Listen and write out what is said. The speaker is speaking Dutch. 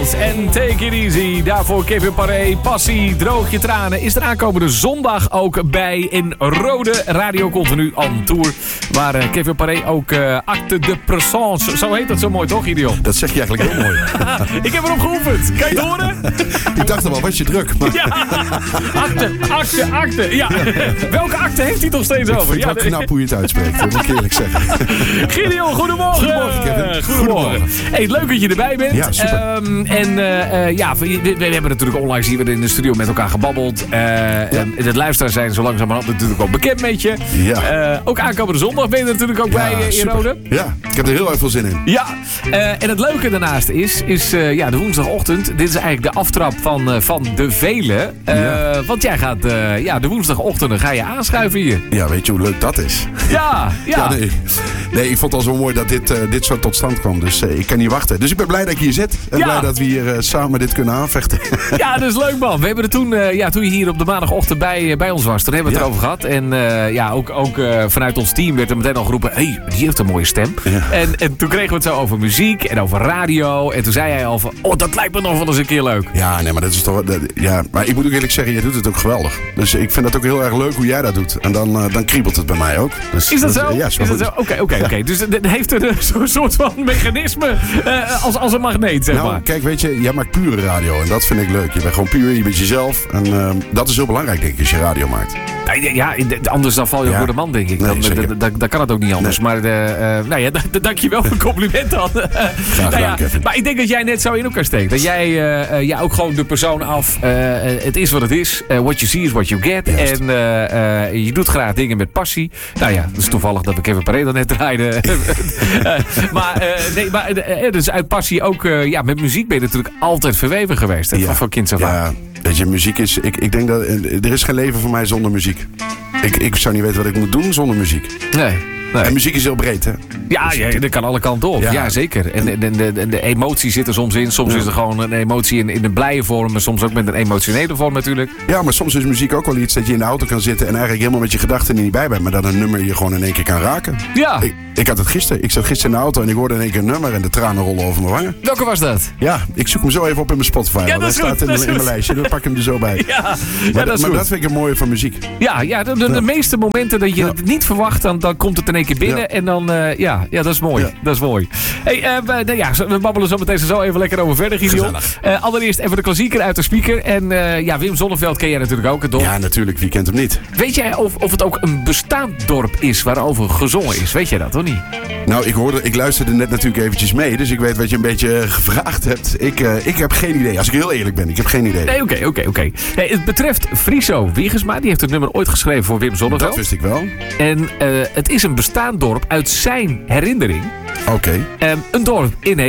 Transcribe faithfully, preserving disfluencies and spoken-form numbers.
Fields en Take It Easy. Daarvoor Kevin Paré, Passie, Droog je tranen. Is er aankomende zondag ook bij in Rode Radio Continu on Tour. Waar uh, Kevin Paré ook uh, Acte de Présence, zo heet dat zo mooi toch, Gideon? Dat zeg je eigenlijk heel mooi. Ik heb erop geoefend. Kan je het horen? Ik dacht al wel, was je druk? Maar... Ja, akte, akte, akte. Ja. Welke akte heeft hij toch steeds over? Ik vind ja, het wel knap hoe je het uitspreekt, dat moet ik eerlijk zeggen. Gideon, goedemorgen. Goedemorgen, Kevin. Goedemorgen. Goedemorgen. Hey, leuk dat je erbij bent. Ja, super. Um, en uh, uh, ja, we, we, we hebben natuurlijk onlangs hier in de studio met elkaar gebabbeld. Uh, ja. En het luisteraar zijn zo langzamerhand natuurlijk ook bekend met je. Ja. Uh, ook aankomende zondag ben je natuurlijk ook Ja, bij uh, in super. Rode. Ja, ik heb er heel erg veel zin in. Ja, uh, en het leuke daarnaast is, is uh, ja, de woensdagochtend. Dit is eigenlijk de aftrap van, uh, van de vele. Uh, ja. Want jij gaat, uh, ja, de woensdagochtenden ga je aanschuiven hier. Ja, weet je hoe leuk dat is? Ja, ja. ja nee. nee, ik vond het al zo mooi dat dit, uh, dit zo tot stand kwam. Dus uh, ik kan niet wachten. Dus ik ben blij dat ik hier zit. En ja. blij dat we hier uh, samen dit kunnen aanvechten. Ja, dat is leuk, man. We hebben er toen, uh, ja, toen je hier op de maandagochtend bij, uh, bij ons was, toen hebben we het ja. erover gehad. En uh, ja, ook, ook uh, vanuit ons team werd er meteen al geroepen, hé, hey, die heeft een mooie stem. Ja. En, en toen kregen we het zo over muziek en over radio. En toen zei hij al van, oh, dat lijkt me nog wel eens een keer leuk. Ja, nee, maar dat is toch... Dat, ja, maar ik moet ook eerlijk zeggen, jij doet het ook geweldig. Dus ik vind het ook heel erg leuk hoe jij dat doet. En dan, uh, dan kriebelt het bij mij ook. Dus, is dat zo? Ja, is dat zo? Oké, oké, oké. Dus het heeft een zo'n soort van mechanisme uh, als, als een magneet, zeg nou, maar. Kijk, weet je, jij maakt pure radio. En dat vind ik leuk. Je bent gewoon puur, je bent jezelf. En uh, dat is heel belangrijk, denk ik, als je radio maakt. Ja, anders dan val je ja. voor de man, denk ik. Nee, dan, dan, dan kan het ook niet anders. Nee. Maar uh, nou ja, dank je wel voor het compliment dan. Graag nou ja, Kevin. maar ik denk dat jij net zo in elkaar steekt. Dat jij uh, ja, ook gewoon de persoon af. Uh, het is wat het is. Uh, what you see is what you get. Juist. En uh, uh, je doet graag dingen met passie. Nou ja, het is toevallig dat we Kevin Paré dan net draaiden. uh, maar uh, nee, maar uh, dus uit passie ook uh, ja, met muziek ben je natuurlijk altijd verweven geweest. Hè, Ja. van, van kinds af aan. Ja, weet je, muziek is... Ik, ik denk dat... Er is geen leven voor mij zonder muziek. Ik, ik zou niet weten wat ik moet doen zonder muziek. Nee. Nee. En muziek is heel breed, hè? Ja, ja, dat kan alle kanten op. Ja, ja zeker. En de, de, de, de emotie zit er soms in. Soms ja. is er gewoon een emotie in, in een blije vorm. Maar soms ook met een emotionele vorm natuurlijk. Ja, maar soms is muziek ook wel iets dat je in de auto kan zitten... en eigenlijk helemaal met je gedachten er niet bij bent... maar dat een nummer je gewoon in één keer kan raken. Ja. Ik, ik had het gisteren. Ik zat gisteren in de auto en ik hoorde in één keer een nummer... en de tranen rollen over mijn wangen. Welke was dat? Ja, ik zoek hem zo even op in mijn Spotify. Ja, dat is staat goed, in, dat in is mijn goed. lijstje. Dan pak ik hem er zo bij. Ja, ja, maar dat is maar goed. dat vind ik het mooie van muziek. Ja, ja, de, de, de ja. meeste momenten dat je Ja. het niet verwacht... dan, dan komt het in één keer binnen. Ja. En dan, uh, ja, ja, dat is mooi. Ja. Dat is mooi. Hey, uh, we, nou ja, we babbelen zo meteen zo even lekker over verder, Gideon. Uh, allereerst even de klassieker uit de speaker. En uh, ja, Wim Sonneveld ken jij natuurlijk ook. Het dorp. Ja, natuurlijk. Wie kent hem niet? Weet jij of, of het ook een bestaand dorp is waarover gezongen is? Weet jij dat, of niet? Nou, ik, hoorde, ik luisterde net natuurlijk eventjes mee. Dus ik weet wat je een beetje gevraagd hebt. Ik, uh, ik heb geen idee. Als ik heel eerlijk ben. Ik heb geen idee. Nee, oké, oké, oké. Het betreft Friso Wiegersma. Die heeft het nummer ooit geschreven voor Wim Sonneveld. Dat wist ik wel. En uh, het is een bestaand dorp uit zijn herinnering. Oké. Okay. Um, een dorp in